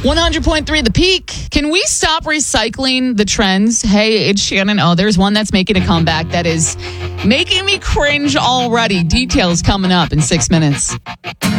100.3 The Peak. Can we stop recycling the trends? Hey, it's Shannon. Oh, there's one that's making a comeback that is making me cringe already. Details coming up in 6 minutes.